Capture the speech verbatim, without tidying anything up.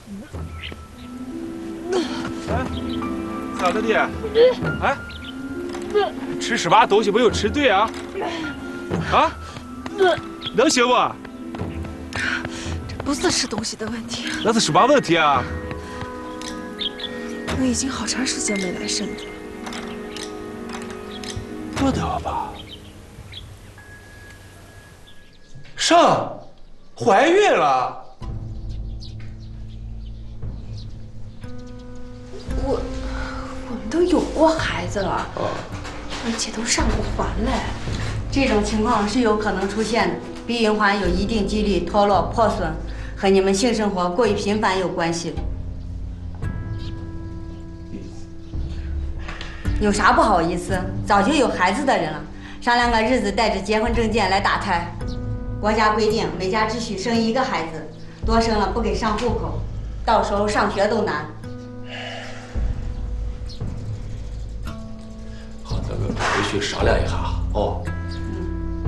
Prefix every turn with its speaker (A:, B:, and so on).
A: 哎，咋的的？哎，吃什么东西没有吃对啊？啊？能行不？
B: 这不是吃东西的问题，
A: 那是什么问题啊？
B: 我已经好长时间没来深圳了。
A: 不得吧？上，怀孕了？
B: 我我们都有过孩子了，而且都上过环嘞。
C: 这种情况是有可能出现的，避孕环有一定几率脱落破损，和你们性生活过于频繁有关系。有啥不好意思？早就有孩子的人了，商量个日子，带着结婚证件来打胎。国家规定，每家只许生一个孩子，多生了不给上户口，到时候上学都难。
D: 好，咱们回去商量一下哦。